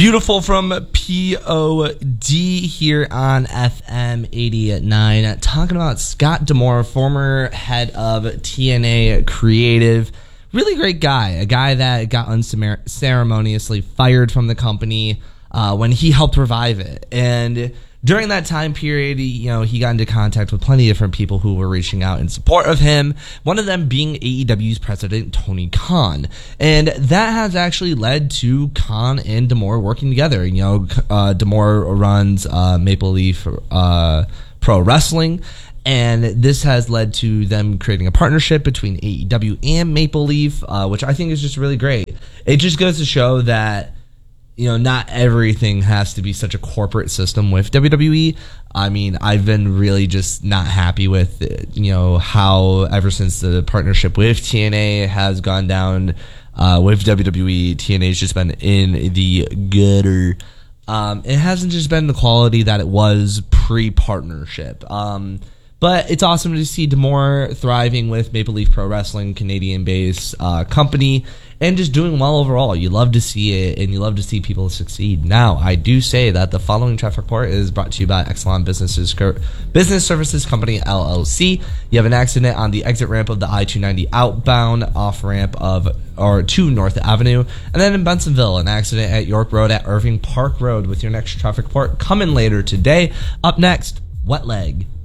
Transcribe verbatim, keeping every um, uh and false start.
Beautiful from P O D here on F M eighty-nine, talking about Scott D'Amore, former head of T N A Creative. Really great guy, a guy that got unceremoniously fired from the company uh, when he helped revive it. And during that time period, you know, he got into contact with plenty of different people who were reaching out in support of him, one of them being A E W's president, Tony Khan. And that has actually led to Khan and D'Amore working together. You know, uh, D'Amore runs uh, Maple Leaf uh, Pro Wrestling, and this has led to them creating a partnership between A E W and Maple Leaf, uh, which I think is just really great. It just goes to show that, you know, not everything has to be such a corporate system with W W E. I mean, I've been really just not happy with, you know, how ever since the partnership with T N A has gone down uh, with W W E, T N A's just been in the gutter. Um, it hasn't just been the quality that it was pre-partnership. Um, but it's awesome to see D'Amore thriving with Maple Leaf Pro Wrestling, Canadian-based uh, company, and just doing well overall. You love to see it, and you love to see people succeed. Now, I do say that the following traffic report is brought to you by Exelon Businesses, Business Services Company, L L C. You have an accident on the exit ramp of the I two ninety outbound off-ramp of or to North Avenue. And then in Bensonville, an accident at York Road at Irving Park Road with your next traffic report coming later today. Up next, Wet Leg.